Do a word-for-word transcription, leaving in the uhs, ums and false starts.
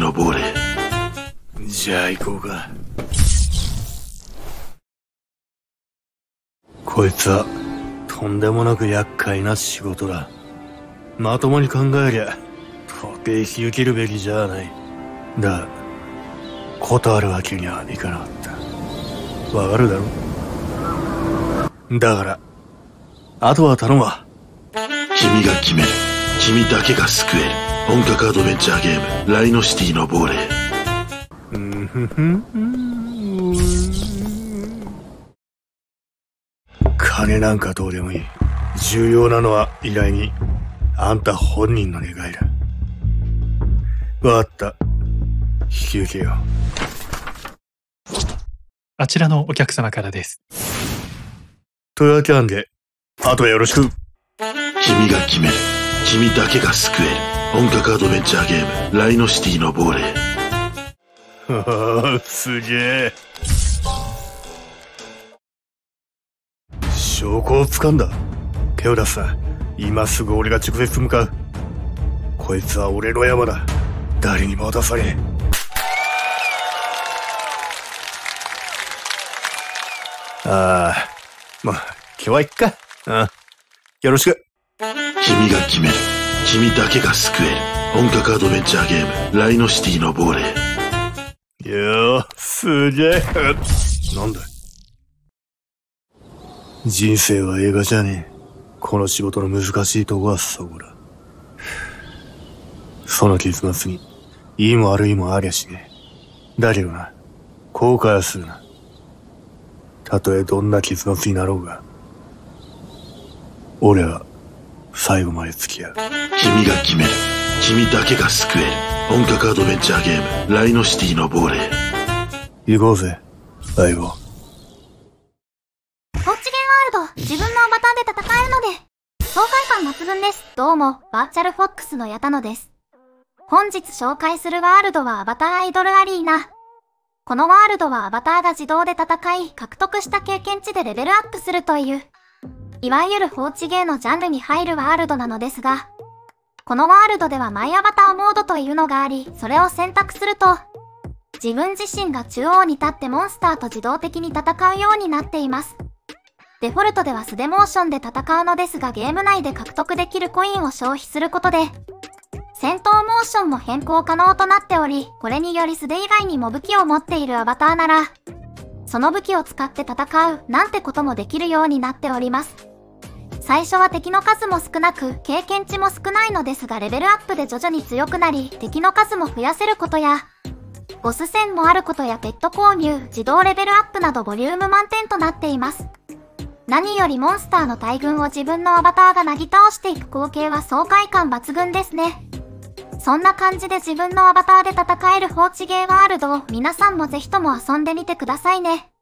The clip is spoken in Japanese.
の亡霊。 じゃあ行こうか。こいつはとんでもなく厄介な仕事だ。まともに考えりゃとて引き受けるべきじゃない。だが断るわけにはいかなかった。わかるだろ。だからあとは頼むわ。 君が決める。君だけが救える。本格アドベンチャーゲームライノシティの亡霊。 うんふふん。金なんかどうでもいい。重要なのは依頼人あんた本人の願いだ。わかった。引き受けよう。 あちらのお客様からです。 というわけなんであとはよろしく。 君が決める。君だけが救える。本格アドベンチャーゲームライノシティの亡霊。 ははすげえ。証拠を掴んだ。手を出すな。今すぐ俺が直接向かう。こいつは俺の山だ。誰にも渡さねえ。ああ、まあ今日は行くか。ああ、よろしく。 君が決める。君だけが救える。本格アドベンチャーゲームライノシティの亡霊。 よー、すげえ。なんだ。人生は映画じゃねえ。この仕事の難しいとこはそこだ。その結末にいいも悪いもありゃしねえ。だけどな、後悔はするな。たとえどんな結末になろうが、俺は最後まで付き合う。 君が決める。君だけが救える。本格アドベンチャーゲームライノシティの亡霊。 行こうぜ、相棒。 ホッチゲンワールド、自分のアバターで戦えるので爽快感抜群です。どうも、バーチャルフォックスの矢田野です。本日紹介するワールドはアバターアイドルアリーナ。このワールドはアバターが自動で戦い、獲得した経験値でレベルアップするという、いわゆる放置ゲーのジャンルに入るワールドなのですが、このワールドではマイアバターモードというのがあり、それを選択すると、自分自身が中央に立ってモンスターと自動的に戦うようになっています。デフォルトでは素手モーションで戦うのですが、ゲーム内で獲得できるコインを消費することで、戦闘モーションも変更可能となっており、これにより素手以外にも武器を持っているアバターなら、その武器を使って戦うなんてこともできるようになっております。最初は敵の数も少なく、経験値も少ないのですが、レベルアップで徐々に強くなり、敵の数も増やせることや、ボス戦もあることやペット購入、自動レベルアップなどボリューム満点となっています。何よりモンスターの大群を自分のアバターがなぎ倒していく光景は爽快感抜群ですね。そんな感じで自分のアバターで戦える放置ゲーワールドを皆さんもぜひとも遊んでみてくださいね。